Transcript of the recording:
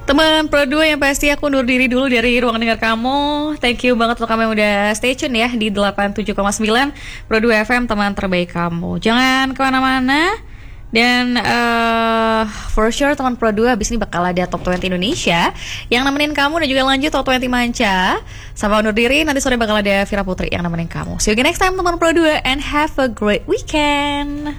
Teman Pro 2 yang pasti aku undur diri dulu dari ruang dengar kamu. Thank you banget untuk kamu yang udah stay tune ya di 87,9 Pro 2 FM, teman terbaik kamu. Jangan kemana-mana. Dan for sure teman Pro 2 abis ini bakal ada Top 20 Indonesia yang nemenin kamu, dan juga lanjut Top 20 Manca. Sama undur diri, nanti sore bakal ada Vira Putri yang nemenin kamu. See you again next time teman Pro 2 and have a great weekend.